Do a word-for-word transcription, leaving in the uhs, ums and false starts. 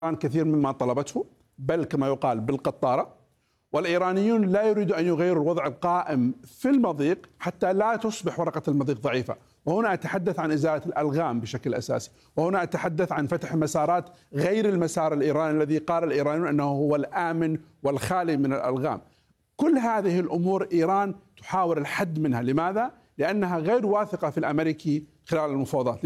كثير مما طلبته، بل كما يقال بالقطارة. والإيرانيون لا يريدوا أن يغيروا الوضع القائم في المضيق حتى لا تصبح ورقة المضيق ضعيفة. وهنا أتحدث عن إزالة الألغام بشكل أساسي، وهنا أتحدث عن فتح مسارات غير المسار الإيراني الذي قال الإيرانيون أنه هو الآمن والخالي من الألغام. كل هذه الأمور إيران تحاول الحد منها. لماذا؟ لأنها غير واثقة في الأمريكي خلال المفاوضات.